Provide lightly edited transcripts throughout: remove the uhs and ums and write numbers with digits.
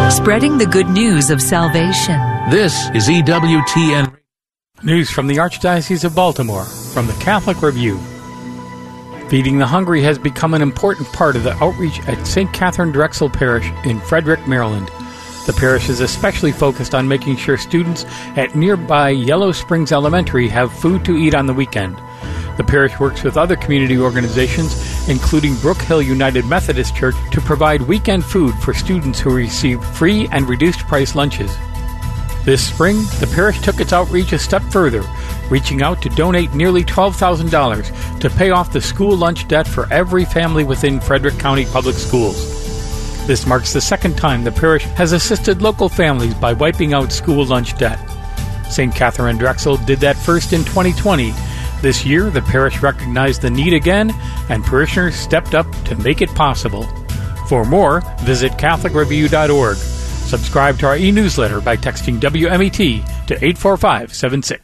spreading the good news of salvation. This is EWTN. News from the Archdiocese of Baltimore, from the Catholic Review. Feeding the Hungry has become an important part of the outreach at St. Catherine Drexel Parish in Frederick, Maryland. The parish is especially focused on making sure students at nearby Yellow Springs Elementary have food to eat on the weekend. The parish works with other community organizations, including Brook Hill United Methodist Church, to provide weekend food for students who receive free and reduced-price lunches. This spring, the parish took its outreach a step further, reaching out to donate nearly $12,000 to pay off the school lunch debt for every family within Frederick County Public Schools. This marks the second time the parish has assisted local families by wiping out school lunch debt. St. Catherine Drexel did that first in 2020. This year, the parish recognized the need again, and parishioners stepped up to make it possible. For more, visit CatholicReview.org. Subscribe to our e-newsletter by texting WMET to 84576.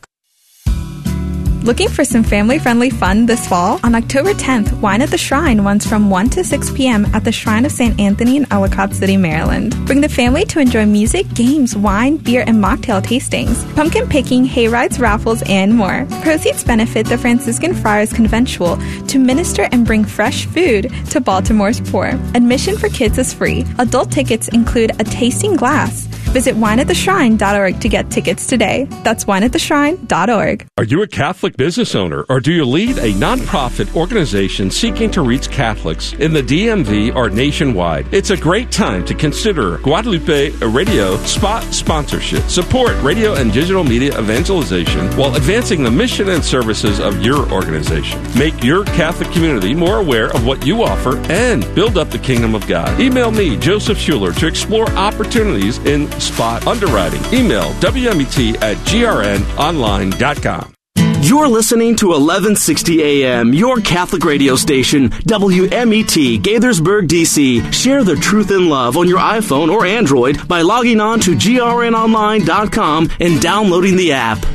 Looking for some family-friendly fun this fall? On October 10th, Wine at the Shrine runs from 1 to 6 p.m. at the Shrine of St. Anthony in Ellicott City, Maryland. Bring the family to enjoy music, games, wine, beer, and mocktail tastings, pumpkin picking, hay rides, raffles, and more. Proceeds benefit the Franciscan Friars Conventual to minister and bring fresh food to Baltimore's poor. Admission for kids is free. Adult tickets include a tasting glass. Visit wineattheshrine.org to get tickets today. That's wineattheshrine.org. Are you a Catholic business owner, or do you lead a nonprofit organization seeking to reach Catholics in the DMV or nationwide? It's a great time to consider Guadalupe Radio spot sponsorship. Support radio and digital media evangelization while advancing the mission and services of your organization. Make your Catholic community more aware of what you offer and build up the kingdom of God. Email me, Joseph Schuler, to explore opportunities in spot underwriting. Email WMET@grnonline.com. You're listening to 1160 AM, your Catholic radio station, WMET, Gaithersburg, D.C. Share the truth and love on your iPhone or Android by logging on to grnonline.com and downloading the app.